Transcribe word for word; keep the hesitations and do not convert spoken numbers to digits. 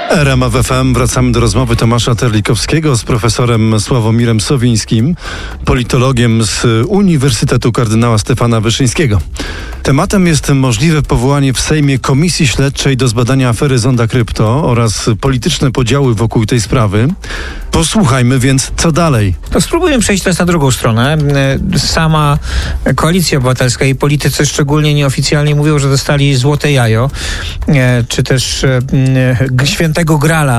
R M F F M. Wracamy do rozmowy Tomasza Terlikowskiego z profesorem Sławomirem Sowińskim, politologiem z Uniwersytetu Kardynała Stefana Wyszyńskiego. Tematem jest możliwe powołanie w Sejmie komisji śledczej do zbadania afery Zonda Krypto oraz polityczne podziały wokół tej sprawy. Posłuchajmy więc, co dalej. To spróbujmy przejść teraz na drugą stronę. Sama Koalicja Obywatelska i politycy szczególnie nieoficjalnie mówią, że dostali złote jajo, czy też świętego grala